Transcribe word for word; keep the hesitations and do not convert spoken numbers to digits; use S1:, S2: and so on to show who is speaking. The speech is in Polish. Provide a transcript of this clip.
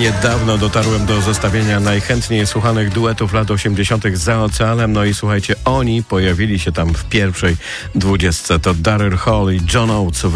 S1: Niedawno dotarłem do zestawienia najchętniej słuchanych duetów lat osiemdziesiątych za oceanem. No i słuchajcie, oni pojawili się tam w pierwszej dwudziestce. To Daryl Hall i John Oates.